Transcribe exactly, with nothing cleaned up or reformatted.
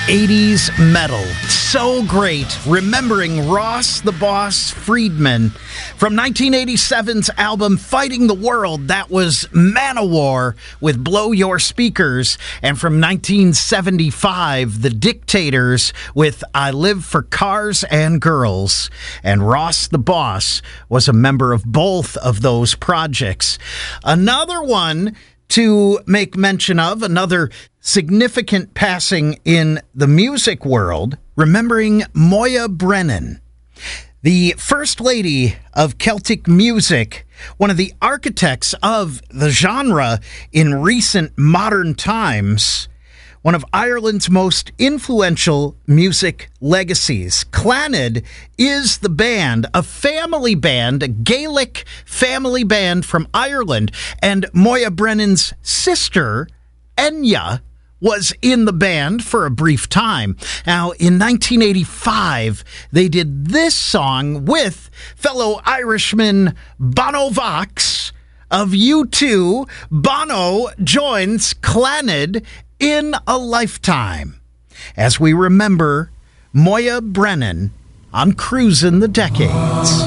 eighties metal. So great. Remembering Ross the Boss Friedman. From nineteen eighty-seven's album Fighting the World, that was Manowar with Blow Your Speakers. And from nineteen seventy-five, The Dictators with I Live for Cars and Girls. And Ross the Boss was a member of both of those projects. Another one to make mention of, another significant passing in the music world, remembering Moya Brennan, the First Lady of Celtic music, one of the architects of the genre in recent modern times, one of Ireland's most influential music legacies. Clannad is the band, a family band, a Gaelic family band from Ireland, and Moya Brennan's sister, Enya, was in the band for a brief time. Now, in nineteen eighty-five, they did this song with fellow Irishman Bono Vox of U two. Bono joins Clannad in a lifetime as we remember Moya Brennan on Cruisin' the Decades.